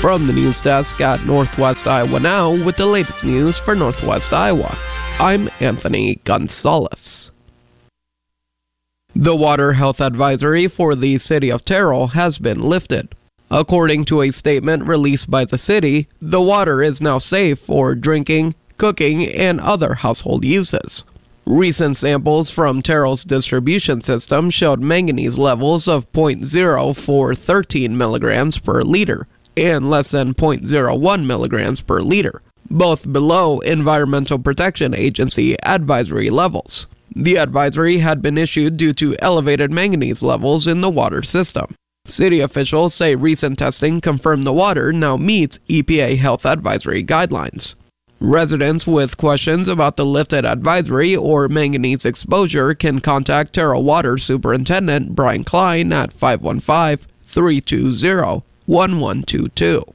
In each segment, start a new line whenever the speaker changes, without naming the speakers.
From the news desk at Northwest Iowa Now with the latest news for Northwest Iowa, I'm Anthony Gonzalez. The water health advisory for the city of Terrell has been lifted. According to a statement released by the city, the water is now safe for drinking, cooking, and other household uses. Recent samples from Terrell's distribution system showed manganese levels of 0.0 for 13 milligrams per liter and less than 0.01 milligrams per liter, both below Environmental Protection Agency advisory levels. The advisory had been issued due to elevated manganese levels in the water system. City officials say recent testing confirmed the water now meets EPA health advisory guidelines. Residents with questions about the lifted advisory or manganese exposure can contact Terrell Water Superintendent Brian Klein at 515-320-1122.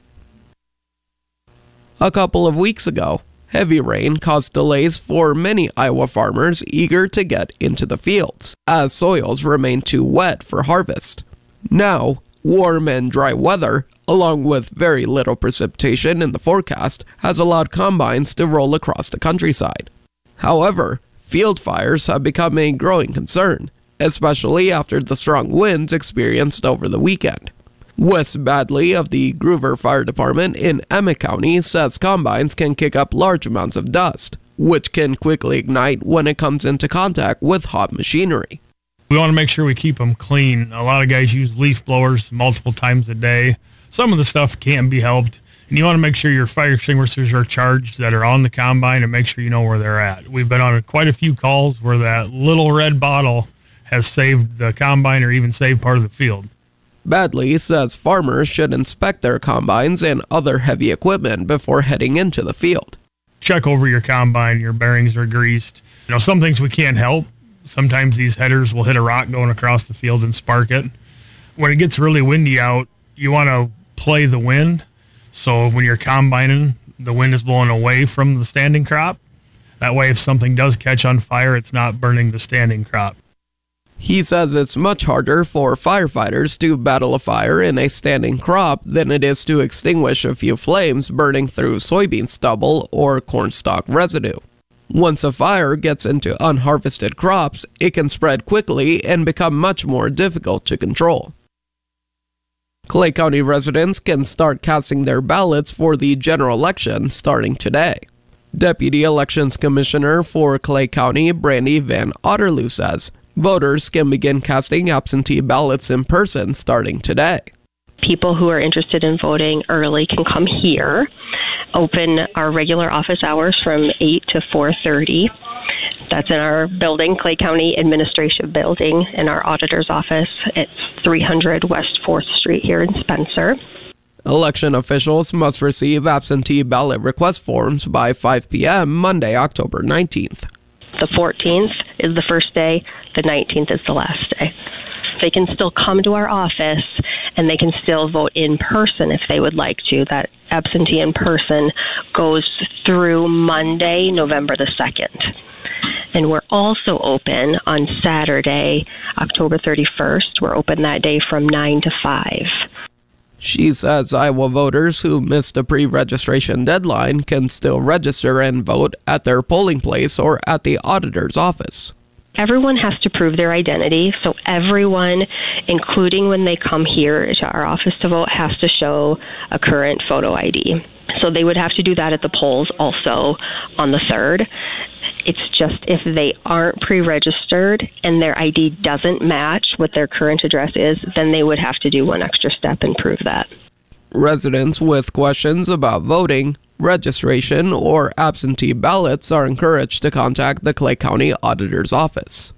A couple of weeks ago, heavy rain caused delays for many Iowa farmers eager to get into the fields, as soils remain too wet for harvest. Now, warm and dry weather, along with very little precipitation in the forecast, has allowed combines to roll across the countryside. However, field fires have become a growing concern, especially after the strong winds experienced over the weekend. Wes Badley of the Gruver Fire Department in Emmett County says combines can kick up large amounts of dust, which can quickly ignite when it comes into contact with hot machinery.
We want to make sure we keep them clean. A lot of guys use leaf blowers multiple times a day. Some of the stuff can be helped, and you want to make sure your fire extinguishers are charged that are on the combine and make sure you know where they're at. We've been on quite a few calls where that little red bottle has saved the combine or even saved part of the field.
Badley says farmers should inspect their combines and other heavy equipment before heading into the field.
Check over your combine, your bearings are greased. Some things we can't help. Sometimes these headers will hit a rock going across the field and spark it. When it gets really windy out, you want to play the wind. So when you're combining, the wind is blowing away from the standing crop. That way, if something does catch on fire, it's not burning the standing crop.
He says it's much harder for firefighters to battle a fire in a standing crop than it is to extinguish a few flames burning through soybean stubble or cornstalk residue. Once a fire gets into unharvested crops, it can spread quickly and become much more difficult to control. Clay County residents can start casting their ballots for the general election starting today. Deputy Elections Commissioner for Clay County, Brandy Van Otterloo says voters can begin casting absentee ballots in person starting today.
People who are interested in voting early can come here, open our regular office hours from 8 to 4:30. That's in our building, Clay County Administration Building, in our auditor's office. It's 300 West 4th Street here in Spencer.
Election officials must receive absentee ballot request forms by 5 p.m. Monday, October 19th.
The 14th is the first day, the 19th is the last day. They can still come to our office and they can still vote in person if they would like to. That absentee in person goes through Monday, November the 2nd. And we're also open on Saturday, October 31st. We're open that day from 9 to 5.
She says Iowa voters who missed a pre-registration deadline can still register and vote at their polling place or at the auditor's office.
Everyone has to prove their identity, so everyone, including when they come here to our office to vote, has to show a current photo ID. So they would have to do that at the polls also on the 3rd. It's just if they aren't pre-registered and their ID doesn't match what their current address is, then they would have to do one extra step and prove that.
Residents with questions about voting, registration, or absentee ballots are encouraged to contact the Clay County Auditor's Office.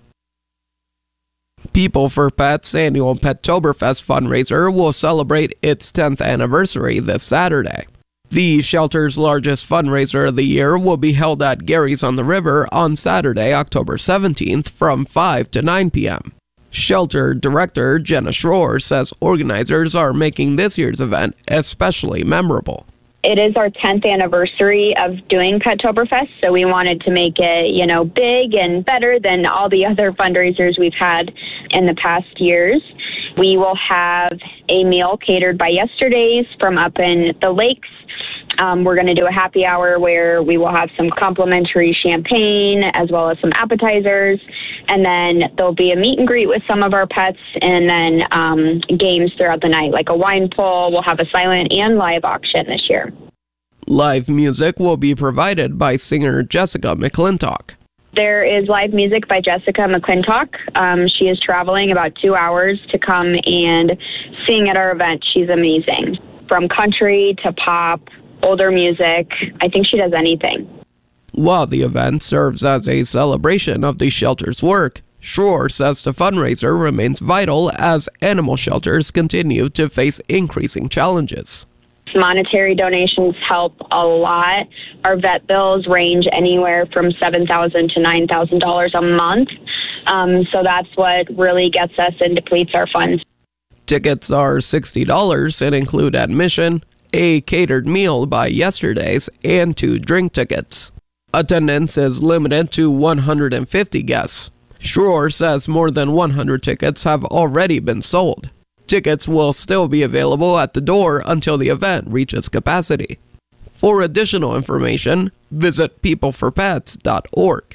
People for Pets' annual Pettoberfest fundraiser will celebrate its 10th anniversary this Saturday. The shelter's largest fundraiser of the year will be held at Gary's on the River on Saturday, October 17th from 5 to 9 p.m. Shelter Director Jenna Schroer says organizers are making this year's event especially memorable.
It is our 10th anniversary of doing Pettoberfest, so we wanted to make it, big and better than all the other fundraisers we've had in the past years. We will have a meal catered by Yesterday's from up in the lakes. We're going to do a happy hour where we will have some complimentary champagne as well as some appetizers. And then there'll be a meet and greet with some of our pets, and then games throughout the night, like a wine pull. We'll have a silent and live auction this year.
Live music will be provided by singer Jessica McClintock.
There is live music by Jessica McClintock. She is traveling about 2 hours to come and sing at our event. She's amazing. From country to pop, older music, I think she does anything.
While the event serves as a celebration of the shelter's work, Schroer says the fundraiser remains vital as animal shelters continue to face increasing challenges.
Monetary donations help a lot. Our vet bills range anywhere from $7,000 to $9,000 a month. So that's what really gets us and depletes our funds.
Tickets are $60 and include admission, a catered meal by Yesterday's, and 2 drink tickets. Attendance is limited to 150 guests. Schroer says more than 100 tickets have already been sold. Tickets will still be available at the door until the event reaches capacity. For additional information, visit peopleforpets.org.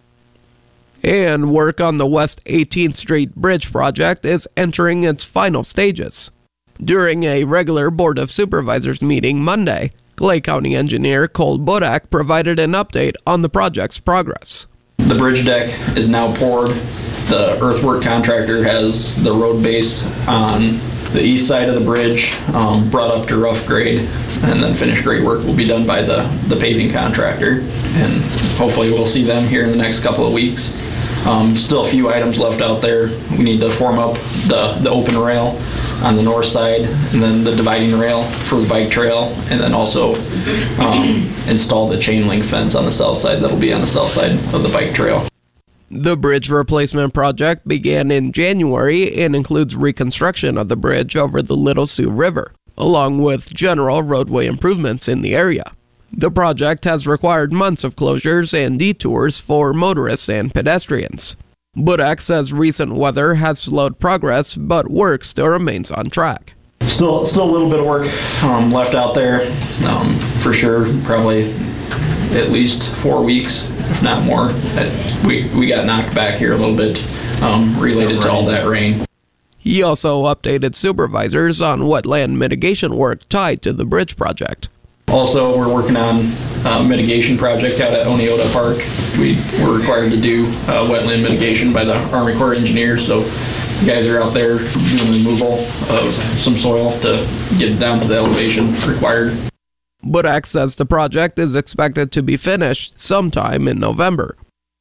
And work on the West 18th Street Bridge project is entering its final stages. During a regular Board of Supervisors meeting Monday, Clay County engineer Cole Budak provided an update on the project's progress.
The bridge deck is now poured. The earthwork contractor has the road base on the east side of the bridge brought up to rough grade, and then finished grade work will be done by the paving contractor, and hopefully we'll see them here in the next couple of weeks. Still a few items left out there. We need to form up the open rail on the north side, and then the dividing rail for the bike trail, and then also install the chain link fence on the south side that'll be on the south side of the bike trail.
The bridge replacement project began in January and includes reconstruction of the bridge over the Little Sioux River, along with general roadway improvements in the area. The project has required months of closures and detours for motorists and pedestrians. Budak says recent weather has slowed progress, but work still remains on track.
Still a little bit of work left out there, for sure. Probably at least 4 weeks, if not more. We got knocked back here a little bit related to all that rain.
He also updated supervisors on wetland mitigation work tied to the bridge project.
Also, we're working on a mitigation project out at Oneota Park. We were required to do wetland mitigation by the Army Corps of Engineers, so you guys are out there doing removal of some soil to get it down to the elevation required.
Budak says the project is expected to be finished sometime in November.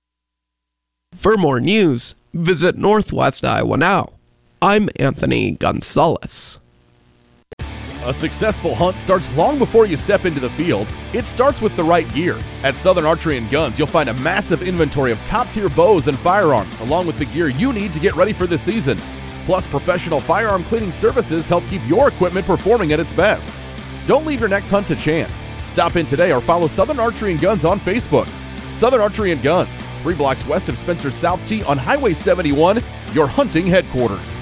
For more news, visit Northwest Iowa Now. I'm Anthony Gonzalez.
A successful hunt starts long before you step into the field. It starts with the right gear. At Southern Archery and Guns, you'll find a massive inventory of top-tier bows and firearms, along with the gear you need to get ready for the season. Plus, professional firearm cleaning services help keep your equipment performing at its best. Don't leave your next hunt to chance. Stop in today or follow Southern Archery and Guns on Facebook. Southern Archery and Guns, 3 blocks west of Spencer South Tee on Highway 71, your hunting headquarters.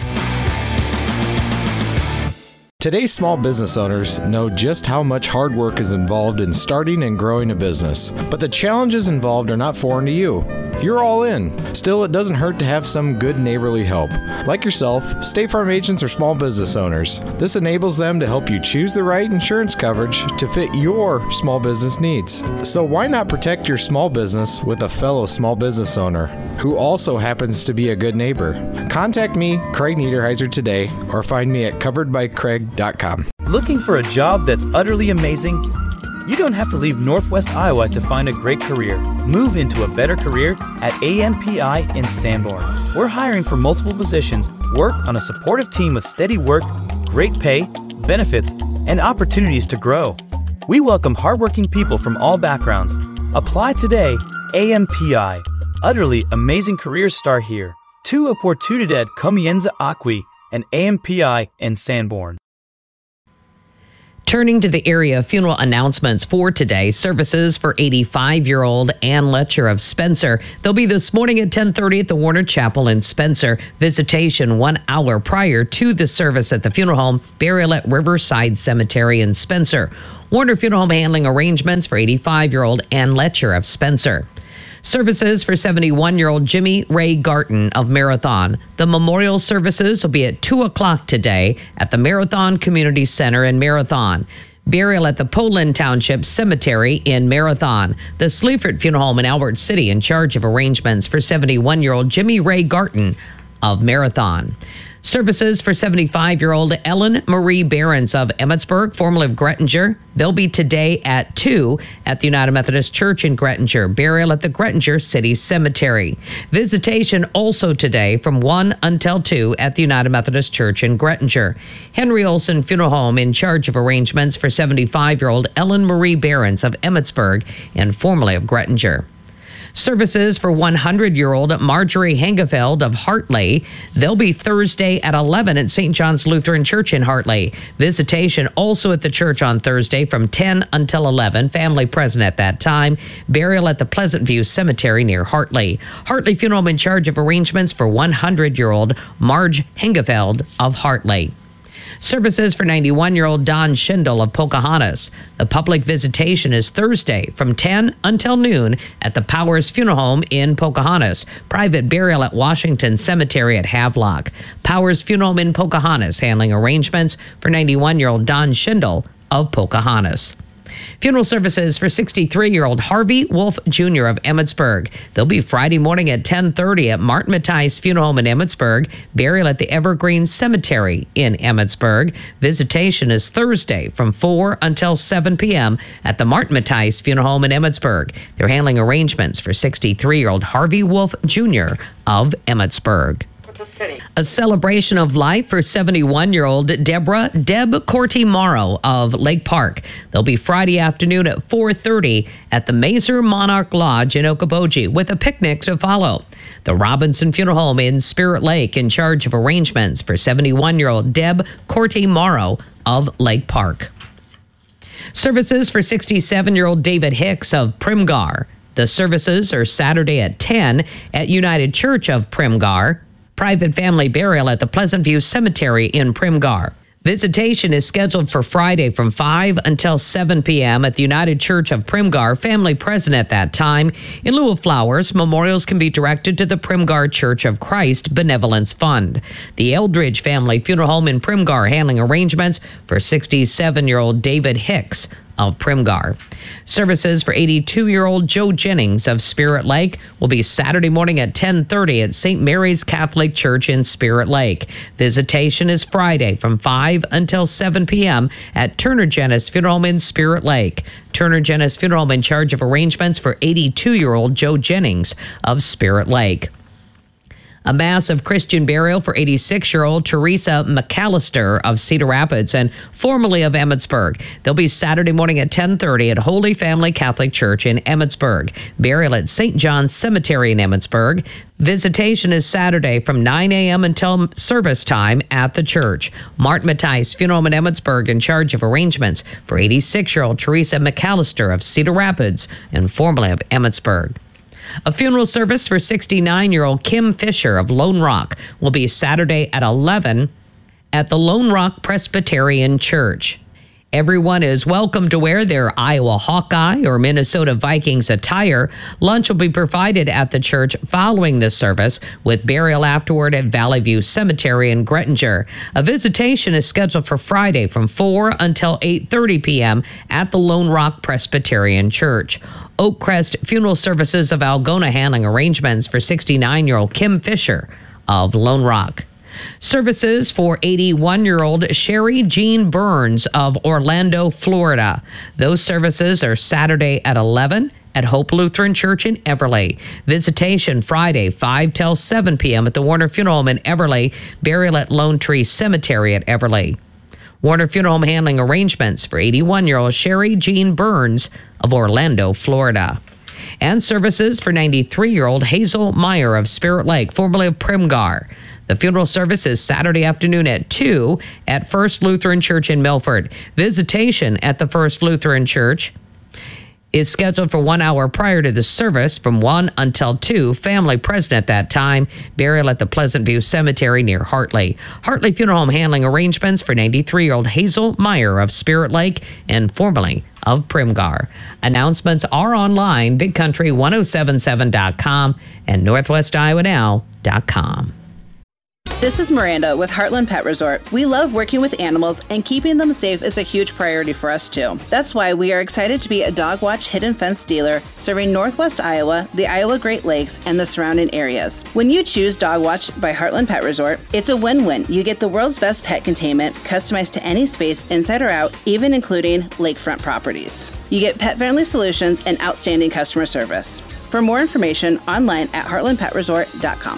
Today's small business owners know just how much hard work is involved in starting and growing a business. But the challenges involved are not foreign to you. You're all in. Still, it doesn't hurt to have some good neighborly help. Like yourself, State Farm agents are small business owners. This enables them to help you choose the right insurance coverage to fit your small business needs. So why not protect your small business with a fellow small business owner who also happens to be a good neighbor? Contact me, Craig Niederheiser, today, or find me at coveredbycraig.com.
Looking for a job that's utterly amazing? You don't have to leave Northwest Iowa to find a great career. Move into a better career at AMPI in Sanborn. We're hiring for multiple positions, work on a supportive team with steady work, great pay, benefits, and opportunities to grow. We welcome hardworking people from all backgrounds. Apply today. AMPI. Utterly amazing careers start here. Tu oportunidad comienza aquí and AMPI in Sanborn.
Turning to the area funeral announcements for today, services for 85-year-old Ann Letcher of Spencer. They'll be this morning at 10:30 at the Warner Chapel in Spencer. Visitation 1 hour prior to the service at the funeral home. Burial at Riverside Cemetery in Spencer. Warner Funeral Home handling arrangements for 85-year-old Ann Letcher of Spencer. Services for 71-year-old Jimmy Ray Garton of Marathon. The memorial services will be at 2 o'clock today at the Marathon Community Center in Marathon. Burial at the Poland Township Cemetery in Marathon. The Sleaford Funeral Home in Albert City in charge of arrangements for 71-year-old Jimmy Ray Garton of Marathon. Services for 75-year-old Ellen Marie Behrens of Emmitsburg, formerly of Grettinger. They'll be today at 2 at the United Methodist Church in Grettinger. Burial at the Grettinger City Cemetery. Visitation also today from 1 until 2 at the United Methodist Church in Grettinger. Henry Olson Funeral Home in charge of arrangements for 75-year-old Ellen Marie Behrens of Emmitsburg and formerly of Grettinger. Services for 100-year-old Marjorie Hangefeld of Hartley. They'll be Thursday at 11 at St. John's Lutheran Church in Hartley. Visitation also at the church on Thursday from 10 until 11. Family present at that time. Burial at the Pleasant View Cemetery near Hartley. Hartley Funeral Home in charge of arrangements for 100-year-old Marge Hangefeld of Hartley. Services for 91-year-old Don Schindel of Pocahontas. The public visitation is Thursday from 10 until noon at the Powers Funeral Home in Pocahontas. Private burial at Washington Cemetery at Havelock. Powers Funeral Home in Pocahontas handling arrangements for 91-year-old Don Schindel of Pocahontas. Funeral services for 63-year-old Harvey Wolf Jr. of Emmitsburg. They'll be Friday morning at 10:30 at Martin Matthijs Funeral Home in Emmitsburg. Burial at the Evergreen Cemetery in Emmitsburg. Visitation is Thursday from 4 until 7 p.m. at the Martin Matthijs Funeral Home in Emmitsburg. They're handling arrangements for 63-year-old Harvey Wolf Jr. of Emmitsburg. A celebration of life for 71-year-old Deb Corti Morrow of Lake Park. They'll be Friday afternoon at 4:30 at the Mazer Monarch Lodge in Okoboji with a picnic to follow. The Robinson Funeral Home in Spirit Lake in charge of arrangements for 71-year-old Deb Corti Morrow of Lake Park. Services for 67-year-old David Hicks of Primgar. The services are Saturday at 10 at United Church of Primgar. Private family burial at the Pleasant View Cemetery in Primgar. Visitation is scheduled for Friday from 5 until 7 p.m. at the United Church of Primgar. Family present at that time. In lieu of flowers, memorials can be directed to the Primgar Church of Christ Benevolence Fund. The Eldridge Family Funeral Home in Primgar handling arrangements for 67-year-old David Hicks of Primgar. Services for 82-year-old Joe Jennings of Spirit Lake will be Saturday morning at 10:30 at St. Mary's Catholic Church in Spirit Lake. Visitation is Friday from 5 until 7 p.m. at Turner Genis Funeral Home in Spirit Lake. Turner Genis Funeral Home in charge of arrangements for 82-year-old Joe Jennings of Spirit Lake. A mass of Christian burial for 86-year-old Teresa McAllister of Cedar Rapids and formerly of Emmitsburg. They'll be Saturday morning at 10:30 at Holy Family Catholic Church in Emmitsburg. Burial at St. John's Cemetery in Emmitsburg. Visitation is Saturday from 9 a.m. until service time at the church. Martin Matthijs Funeral Home in Emmitsburg in charge of arrangements for 86-year-old Teresa McAllister of Cedar Rapids and formerly of Emmitsburg. A funeral service for 69-year-old Kim Fisher of Lone Rock will be Saturday at 11 at the Lone Rock Presbyterian Church. Everyone is welcome to wear their Iowa Hawkeye or Minnesota Vikings attire. Lunch will be provided at the church following the service, with burial afterward at Valley View Cemetery in Grettinger. A visitation is scheduled for Friday from 4 until 8:30 p.m. at the Lone Rock Presbyterian Church. Oakcrest Funeral Services of Algona handling arrangements for 69-year-old Kim Fisher of Lone Rock. Services for 81-year-old Sherry Jean Burns of Orlando, Florida. Those services are Saturday at 11 at Hope Lutheran Church in Everly. Visitation Friday 5 till 7 p.m. at the Warner Funeral Home in Everly. Burial at Lone Tree Cemetery at Everly. Warner Funeral Home handling arrangements for 81-year-old Sherry Jean Burns of Orlando, Florida. and services for 93-year-old Hazel Meyer of Spirit Lake, formerly of Primgar. The funeral service is Saturday afternoon at 2 at First Lutheran Church in Milford. Visitation at the First Lutheran Church is scheduled for 1 hour prior to the service from 1 until 2. Family present at that time. Burial at the Pleasant View Cemetery near Hartley. Hartley Funeral Home handling arrangements for 93-year-old Hazel Meyer of Spirit Lake and formerly of Primgar. Announcements are online, bigcountry1077.com and northwestiowa.now.com.
This is Miranda with Heartland Pet Resort. We love working with animals, and keeping them safe is a huge priority for us too. That's why we are excited to be a Dog Watch Hidden Fence dealer serving Northwest Iowa, the Iowa Great Lakes, and the surrounding areas. When you choose Dog Watch by Heartland Pet Resort, it's a win-win. You get the world's best pet containment, customized to any space inside or out, even including lakefront properties. You get pet-friendly solutions and outstanding customer service. For more information, online at heartlandpetresort.com.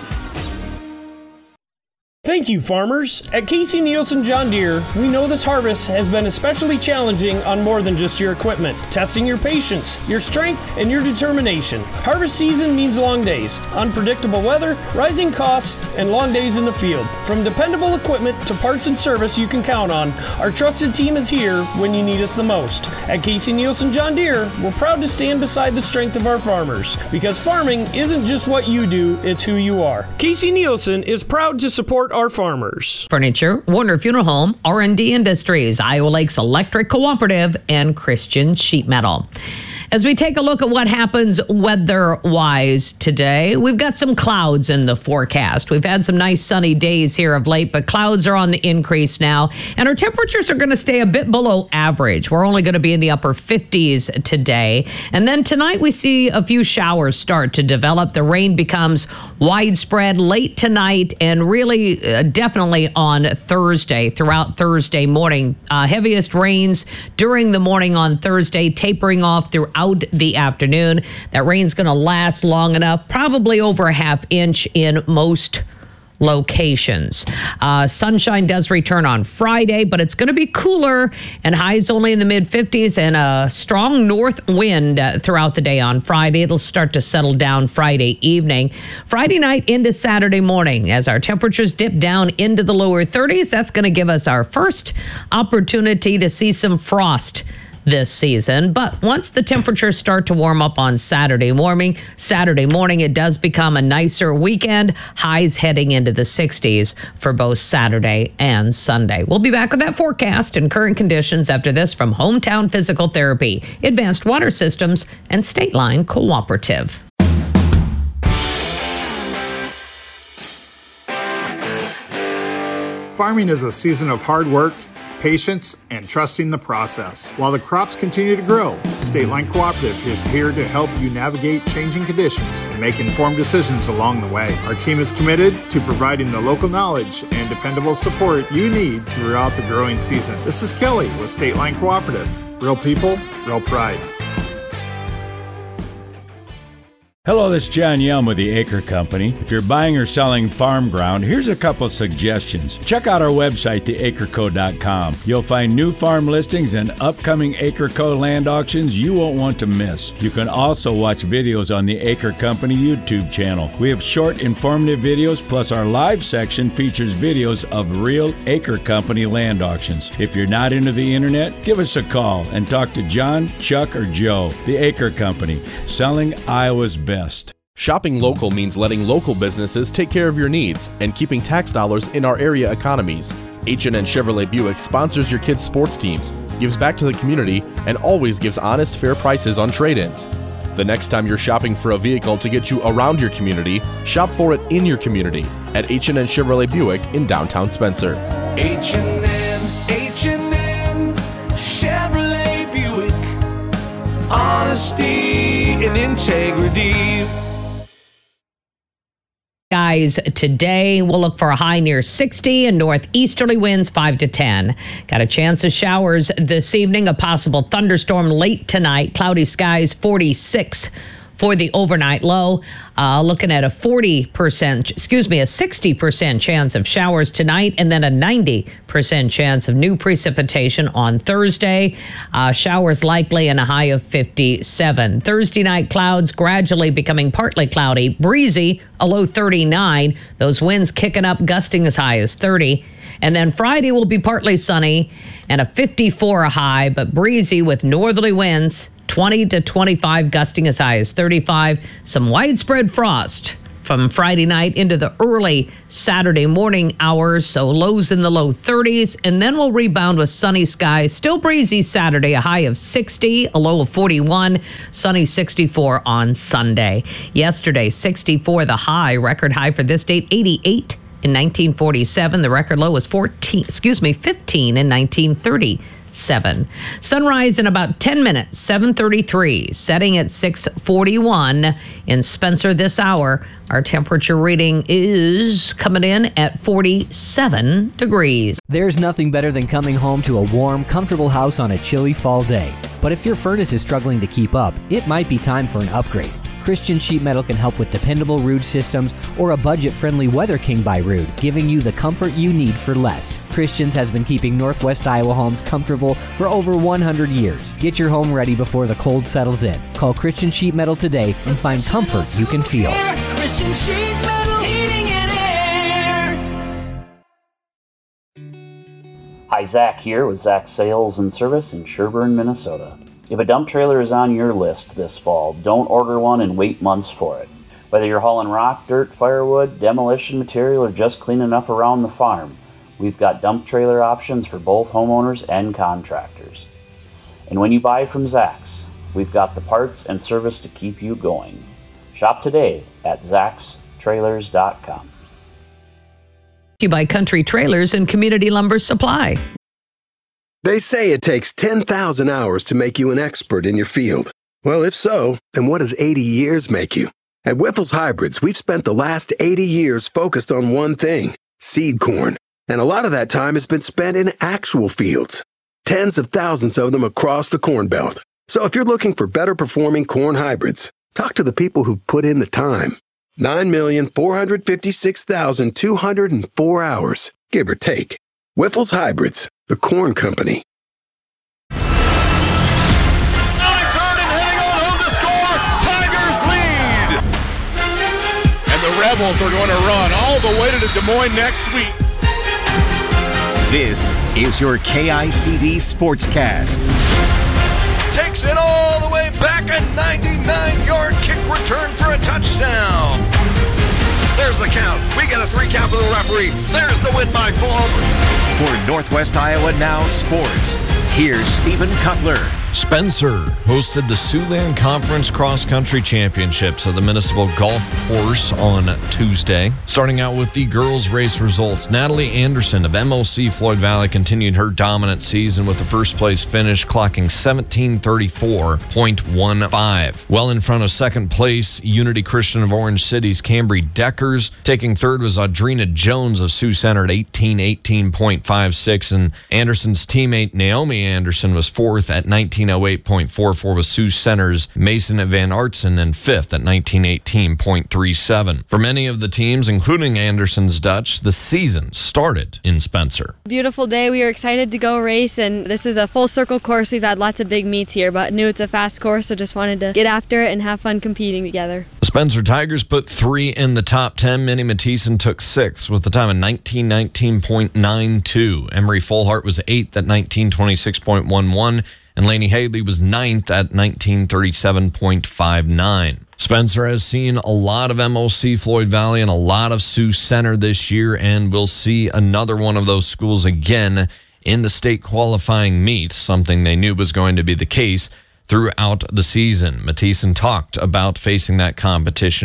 Thank you, farmers. At Casey Nielsen John Deere, we know this harvest has been especially challenging on more than just your equipment, testing your patience, your strength, and your determination. Harvest season means long days, unpredictable weather, rising costs, and long days in the field. From dependable equipment to parts and service you can count on, our trusted team is here when you need us the most. At Casey Nielsen John Deere, we're proud to stand beside the strength of our farmers, because farming isn't just what you do, it's who you are. Casey Nielsen is proud to support our farmers.
Furniture, Warner Funeral Home, R&D Industries, Iowa Lakes Electric Cooperative, and Christian Sheet Metal. As we take a look at what happens weather-wise today, we've got some clouds in the forecast. We've had some nice sunny days here of late, but clouds are on the increase now, and our temperatures are going to stay a bit below average. We're only going to be in the upper 50s today, and then tonight we see a few showers start to develop. The rain becomes widespread late tonight and really definitely on Thursday, throughout Thursday morning. Heaviest rains during the morning on Thursday, tapering off throughout the afternoon. That rain's going to last long enough, probably over a half inch in most locations. Sunshine does return on Friday, but it's going to be cooler and highs only in the mid-50s and a strong north wind throughout the day on Friday. It'll start to settle down Friday evening. Friday night into Saturday morning, as our temperatures dip down into the lower 30s, that's going to give us our first opportunity to see some frost this season. But once the temperatures start to warm up on Saturday morning, it does become a nicer weekend. Highs heading into the 60s for both Saturday and Sunday. We'll be back with that forecast and current conditions after this from Hometown Physical Therapy, Advanced Water Systems, and State Line Cooperative.
Farming is a season of hard work, patience, and trusting the process. While the crops continue to grow, State Line Cooperative is here to help you navigate changing conditions and make informed decisions along the way. Our team is committed to providing the local knowledge and dependable support you need throughout the growing season. This is Kelly with State Line Cooperative. Real people, real pride.
Hello, this is John Yelm with the Acre Company. If you're buying or selling farm ground, here's a couple suggestions. Check out our website, theacreco.com. You'll find new farm listings and upcoming AcreCo land auctions you won't want to miss. You can also watch videos on the Acre Company YouTube channel. We have short, informative videos, plus our live section features videos of real Acre Company land auctions. If you're not into the internet, give us a call and talk to John, Chuck, or Joe. The Acre Company, selling Iowa's best.
Shopping local means letting local businesses take care of your needs and keeping tax dollars in our area economies. H&N Chevrolet Buick sponsors your kids' sports teams, gives back to the community, and always gives honest, fair prices on trade-ins. The next time you're shopping for a vehicle to get you around your community, shop for it in your community at H&N Chevrolet Buick in downtown Spencer.
H&N Chevrolet Buick, honesty and integrity.
Guys, today we'll look for a high near 60 and northeasterly winds 5 to 10. Got a chance of showers this evening, a possible thunderstorm late tonight. Cloudy skies 46 For the overnight low, looking at a 60% chance of showers tonight, and then a 90% chance of new precipitation on Thursday. Showers likely and a high of 57. Thursday night clouds gradually becoming partly cloudy, breezy, a low 39. Those winds kicking up, gusting as high as 30. And then Friday will be partly sunny and a 54 high, but breezy with northerly winds, 20 to 25, gusting as high as 35. Some widespread frost from Friday night into the early Saturday morning hours, so lows in the low 30s, and then we'll rebound with sunny skies. Still breezy Saturday, a high of 60, a low of 41, sunny 64 on Sunday. Yesterday, 64 the high, record high for this date, 88 in 1947. The record low was 15 in 1930. Sunrise in about 10 minutes, 7:33, setting at 6:41 in Spencer this hour. Our temperature reading is coming in at 47 degrees.
There's nothing better than coming home to a warm, comfortable house on a chilly fall day. But if your furnace is struggling to keep up, it might be time for an upgrade. Christian Sheet Metal can help with dependable Ruud systems or a budget-friendly Weather King by Ruud, giving you the comfort you need for less. Christian's has been keeping Northwest Iowa homes comfortable for over 100 years. Get your home ready before the cold settles in. Call Christian Sheet Metal today and find comfort you can feel.
Christian Sheet Metal Heating and Air.
Hi, Zach here with Zach Sales and Service in Sherburne, Minnesota. If a dump trailer is on your list this fall, don't order one and wait months for it. Whether you're hauling rock, dirt, firewood, demolition material, or just cleaning up around the farm, we've got dump trailer options for both homeowners and contractors. And when you buy from Zach's, we've got the parts and service to keep you going. Shop today at zachstrailers.com.
By Country Trailers and Community Lumber Supply.
They say it takes 10,000 hours to make you an expert in your field. Well, if so, then what does 80 years make you? At Wyffels Hybrids, we've spent the last 80 years focused on one thing, seed corn. And a lot of that time has been spent in actual fields. Tens of thousands of them across the Corn Belt. So if you're looking for better performing corn hybrids, talk to the people who've put in the time. 9,456,204 hours, give or take. Wyffels Hybrids, the Corn Company.
The Rebels are going to run all the way to Des Moines next week.
This is your KICD Sportscast.
Takes it all the way back, a 99-yard kick return for a touchdown. There's the count. We get a 3 count for the referee. There's the win by 4.
For Northwest Iowa Now Sports, here's Stephen Cutler.
Spencer hosted the Siouxland Conference Cross Country Championships at the Municipal Golf Course on Tuesday. Starting out with the girls' race results, Natalie Anderson of MOC Floyd Valley continued her dominant season with the first place finish, clocking 17:34.15. Well in front of second place, Unity Christian of Orange City's Cambry Deckers. Taking third was Audrina Jones of Sioux Center at 18:18.56, and Anderson's teammate Naomi Anderson was fourth at 19:08.44 with Sioux Center's Mason Van Artsen, and fifth at 19:18.37. For many of the teams, including Anderson's Dutch, the season started in Spencer.
Beautiful day. We were excited to go race, and this is a full circle course. We've had lots of big meets here, but knew it's a fast course, so just wanted to get after it and have fun competing together.
The Spencer Tigers put 3 in the top 10. Minnie Mathieson took 6th with the time of 19:19.92. Emery Folhart was 8th at 19:26.11. And Laney Haley was 9th at 19:37.59. Spencer has seen a lot of MOC Floyd Valley and a lot of Sioux Center this year, and we'll see another one of those schools again in the state qualifying meet, something they knew was going to be the case throughout the season. Mathieson talked about facing that competition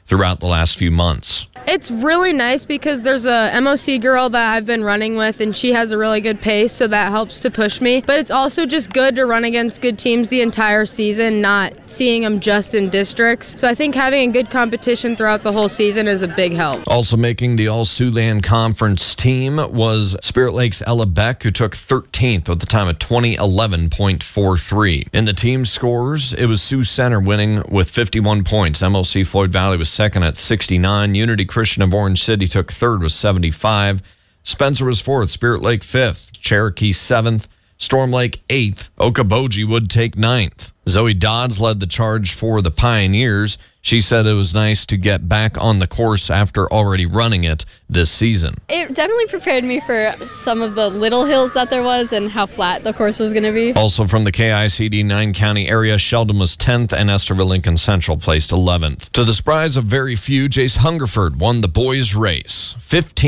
throughout the last few months.
It's really nice because there's a MOC girl that I've been running with, and she has a really good pace, so that helps to push me. But it's also just good to run against good teams the entire season, not seeing them just in districts. So I think having a good competition throughout the whole season is a big help.
Also making the All-Siouxland Conference team was Spirit Lake's Ella Beck, who took 13th with a time of 20:11.43. In the team scores, it was Sioux Center winning with 51 points. MOC Floyd Valley was second at 69. Unity Christian of Orange City took third with 75. Spencer was fourth. Spirit Lake fifth. Cherokee seventh. Storm Lake 8th. Okoboji would take 9th. Zoe Dodds led the charge for the Pioneers. She said it was nice to get back on the course after already running it this season.
It definitely prepared me for some of the little hills that there was and how flat the course was going to be.
Also from the KICD 9-county area, Sheldon was 10th and Esterville Lincoln Central placed 11th. To the surprise of very few, Jace Hungerford won the boys' race.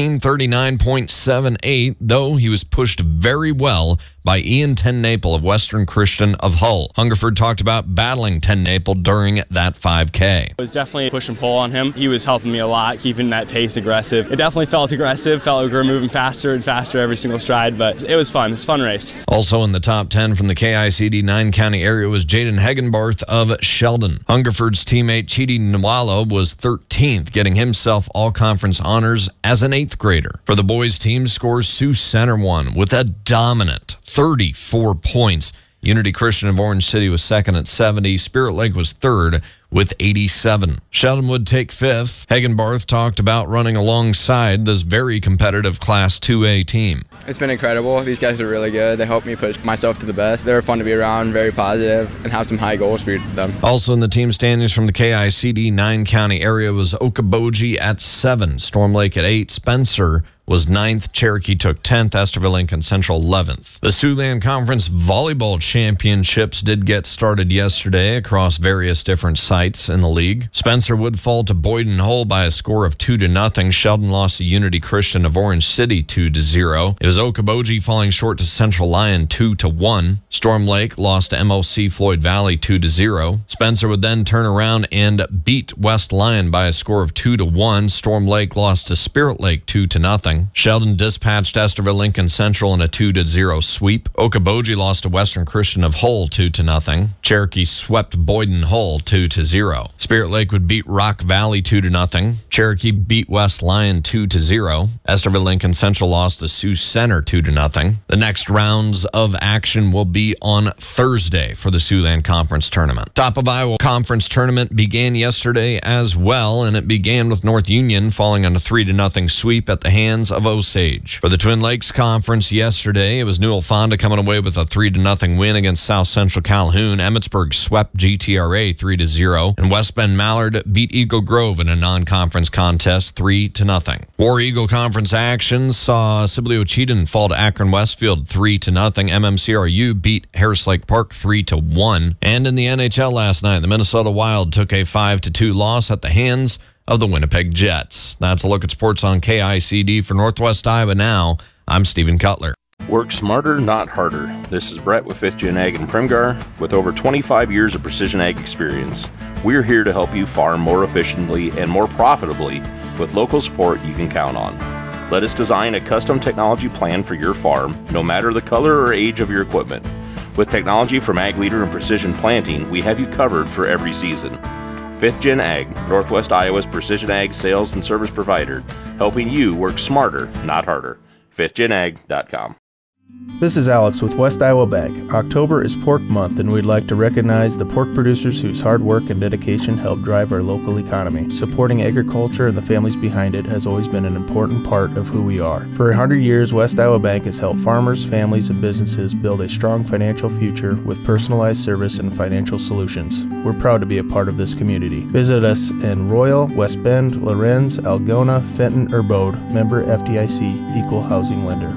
15:39.78, though he was pushed very well by Ian Ten Naple of Western Christian of Hull. Hungerford talked about battling Ten Naple during that 5K.
It was definitely a push and pull on him. He was helping me a lot, keeping that pace aggressive. It definitely felt aggressive, felt like we were moving faster and faster every single stride, but it was fun. It's a fun race.
Also in the top 10 from the KICD 9-county area was Jaden Hegenbarth of Sheldon. Hungerford's teammate Chidi Nwala was 13th, getting himself all-conference honors as an 8th grader. For the boys' team scores, Sioux Center won with a dominant 34 points. Unity Christian of Orange City was second at 70. Spirit Lake was third with 87. Sheldon would take 5th. Hegenbarth talked about running alongside this very competitive Class 2A team.
It's been incredible. These guys are really good. They helped me push myself to the best. They were fun to be around, very positive, and have some high goals for them.
Also in the team standings from the KICD 9-county area was Okoboji at 7, Storm Lake at 8, Spencer was 9th, Cherokee took 10th, Esterville Lincoln Central 11th. The Siouxland Conference Volleyball Championships did get started yesterday across various different sites in the league. Spencer would fall to Boyden Hull by a score of 2-0. Sheldon lost to Unity Christian of Orange City 2-0. It was Okoboji falling short to Central Lyon 2-1. Storm Lake lost to MOC Floyd Valley 2-0. Spencer would then turn around and beat West Lyon by a score of 2-1. Storm Lake lost to Spirit Lake 2-0. Sheldon dispatched Esterville Lincoln Central in a 2-0 sweep. Okoboji lost to Western Christian of Hull 2-0. Cherokee swept Boyden Hull 2-0. Spirit Lake would beat Rock Valley 2-0. Cherokee beat West Lyon 2-0. Esterville Lincoln Central lost to Sioux Center 2-0. The next rounds of action will be on Thursday for the Siouxland Conference Tournament. Top of Iowa Conference Tournament began yesterday as well, and it began with North Union falling on a 3-0 sweep at the hands of Osage. For the Twin Lakes Conference yesterday, it was Newell Fonda coming away with a 3-0 win against South Central Calhoun. Emmitsburg swept GTRA 3-0, and West Bend Mallard beat Eagle Grove in a non-conference contest 3-0. War Eagle Conference action saw Sibley Cheatham fall to Akron Westfield 3-0. MMCRU beat Harris Lake Park 3-1. And in the NHL last night, the Minnesota Wild took a 5-2 loss at the hands of the Winnipeg Jets. That's a look at sports on KICD. For Northwest Iowa Now, I'm Stephen Cutler.
Work smarter, not harder. This is Brett with 5th Gen Ag in Primgar. With over 25 years of precision ag experience, we're here to help you farm more efficiently and more profitably with local support you can count on. Let us design a custom technology plan for your farm, no matter the color or age of your equipment. With technology from Ag Leader and Precision Planting, we have you covered for every season. 5th Gen Ag, Northwest Iowa's precision ag sales and service provider, helping you work smarter, not harder. 5thgenag.com.
This is Alex with West Iowa Bank. October is Pork Month, and we'd like to recognize the pork producers whose hard work and dedication help drive our local economy. Supporting agriculture and the families behind it has always been an important part of who we are. For 100 years, West Iowa Bank has helped farmers, families, and businesses build a strong financial future with personalized service and financial solutions. We're proud to be a part of this community. Visit us in Royal, West Bend, Lorenz, Algona, Fenton, or Bode. Member FDIC, Equal Housing Lender.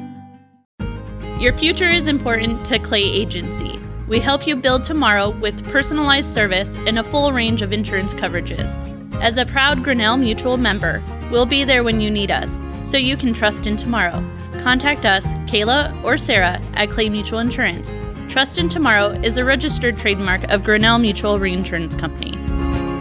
Your future is important to Clay Agency. We help you build tomorrow with personalized service and a full range of insurance coverages. As a proud Grinnell Mutual member, we'll be there when you need us, so you can trust in tomorrow. Contact us, Kayla or Sarah, at Clay Mutual Insurance. Trust in Tomorrow is a registered trademark of Grinnell Mutual Reinsurance Company.